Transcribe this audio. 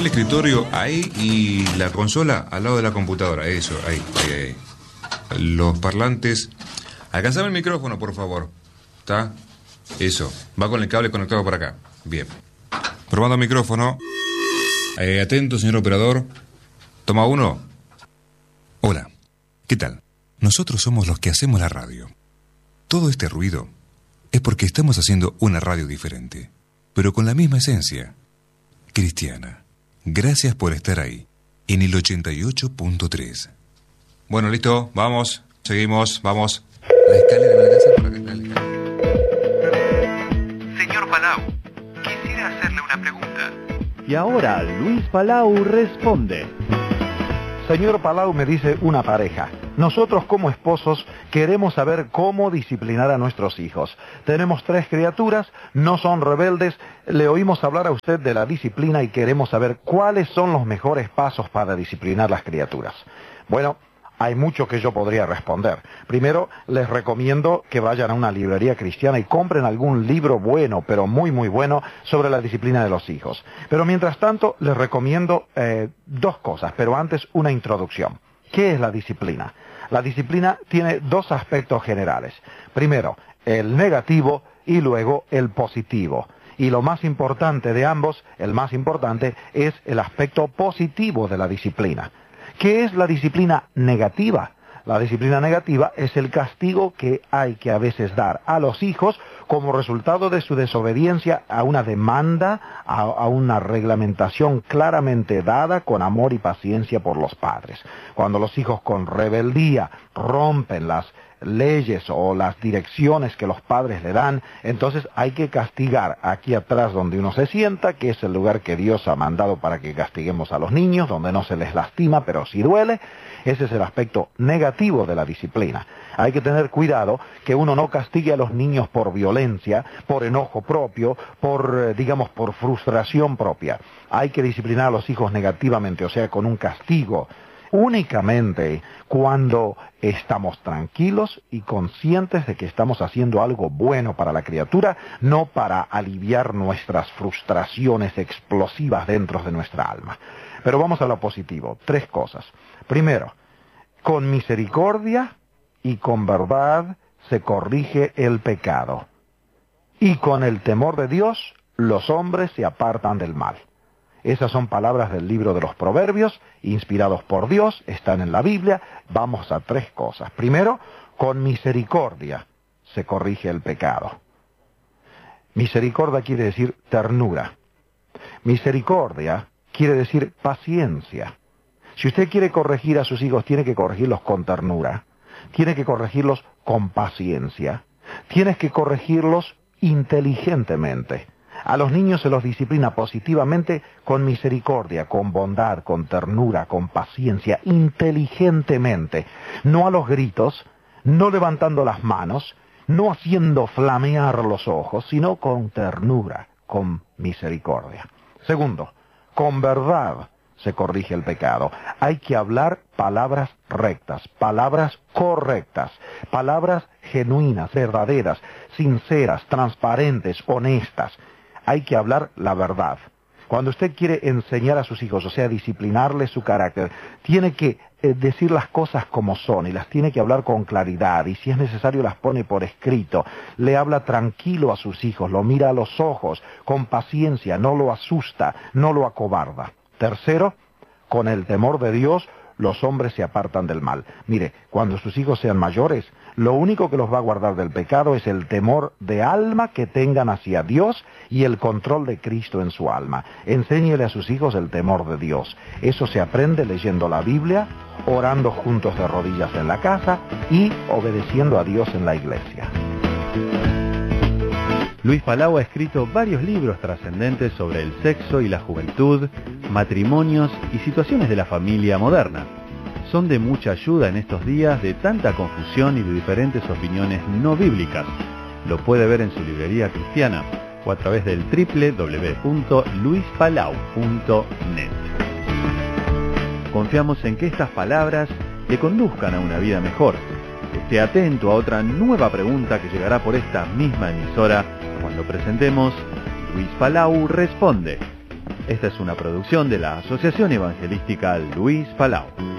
el escritorio ahí y la consola al lado de la computadora. Eso, ahí. Los parlantes. Alcanzame el micrófono, por favor. ¿Está? Eso. Va con el cable conectado para acá. Bien. Probando micrófono. Atento, señor operador. Toma 1. Hola. ¿Qué tal? Nosotros somos los que hacemos la radio. Todo este ruido es porque estamos haciendo una radio diferente, pero con la misma esencia. Cristiana. Gracias por estar ahí, en el 88.3. Bueno, listo, vamos, seguimos, vamos. La escalera, ¿me alcanza por acá? Dale. Señor Palau, quisiera hacerle una pregunta. Y ahora Luis Palau responde. Señor Palau, me dice una pareja. Nosotros como esposos queremos saber cómo disciplinar a nuestros hijos. Tenemos 3 criaturas, no son rebeldes. Le oímos hablar a usted de la disciplina y queremos saber cuáles son los mejores pasos para disciplinar las criaturas. Bueno, hay mucho que yo podría responder. Primero, les recomiendo que vayan a una librería cristiana y compren algún libro bueno, pero muy bueno, sobre la disciplina de los hijos. Pero mientras tanto, les recomiendo 2 cosas, pero antes una introducción. ¿Qué es la disciplina? La disciplina tiene 2 aspectos generales. Primero, el negativo y luego el positivo. Y lo más importante de ambos, el más importante, es el aspecto positivo de la disciplina. ¿Qué es la disciplina negativa? La disciplina negativa es el castigo que hay que a veces dar a los hijos como resultado de su desobediencia a una demanda, a una reglamentación claramente dada con amor y paciencia por los padres. Cuando los hijos con rebeldía rompen las leyes o las direcciones que los padres le dan, entonces hay que castigar aquí atrás donde uno se sienta, que es el lugar que Dios ha mandado para que castiguemos a los niños, donde no se les lastima, pero sí duele. Ese es el aspecto negativo de la disciplina. Hay que tener cuidado que uno no castigue a los niños por violencia, por enojo propio, por frustración propia. Hay que disciplinar a los hijos negativamente, o sea, con un castigo, únicamente cuando estamos tranquilos y conscientes de que estamos haciendo algo bueno para la criatura, no para aliviar nuestras frustraciones explosivas dentro de nuestra alma. Pero vamos a lo positivo. 3 cosas. Primero, con misericordia y con verdad se corrige el pecado. Y con el temor de Dios, los hombres se apartan del mal. Esas son palabras del libro de los Proverbios, inspirados por Dios, están en la Biblia. Vamos a 3 cosas. Primero, con misericordia se corrige el pecado. Misericordia quiere decir ternura. Misericordia quiere decir paciencia. Si usted quiere corregir a sus hijos, tiene que corregirlos con ternura, tiene que corregirlos con paciencia, tiene que corregirlos inteligentemente. A los niños se los disciplina positivamente con misericordia, con bondad, con ternura, con paciencia, inteligentemente. No a los gritos, no levantando las manos, no haciendo flamear los ojos, sino con ternura, con misericordia. Segundo, con verdad se corrige el pecado. Hay que hablar palabras rectas, palabras correctas, palabras genuinas, verdaderas, sinceras, transparentes, honestas. Hay que hablar la verdad. Cuando usted quiere enseñar a sus hijos, o sea, disciplinarles su carácter, tiene que decir las cosas como son y las tiene que hablar con claridad, y si es necesario las pone por escrito. Le habla tranquilo a sus hijos, lo mira a los ojos, con paciencia, no lo asusta, no lo acobarda. Tercero, con el temor de Dios, los hombres se apartan del mal. Mire, cuando sus hijos sean mayores, lo único que los va a guardar del pecado es el temor de alma que tengan hacia Dios y el control de Cristo en su alma. Enséñele a sus hijos el temor de Dios. Eso se aprende leyendo la Biblia, orando juntos de rodillas en la casa y obedeciendo a Dios en la iglesia. Luis Palau ha escrito varios libros trascendentes sobre el sexo y la juventud, matrimonios y situaciones de la familia moderna. Son de mucha ayuda en estos días de tanta confusión y de diferentes opiniones no bíblicas. Lo puede ver en su librería cristiana o a través del www.luispalau.net. Confiamos en que estas palabras le conduzcan a una vida mejor. Esté atento a otra nueva pregunta que llegará por esta misma emisora cuando presentemos Luis Palau Responde. Esta es una producción de la Asociación Evangelística Luis Palau.